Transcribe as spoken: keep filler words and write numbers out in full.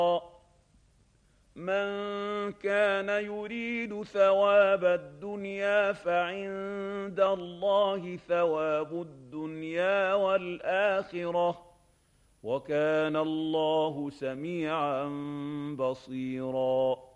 من كان يريد ثواب الدنيا فعند الله ثواب الدنيا والآخرة وكان الله سميعا بصيرا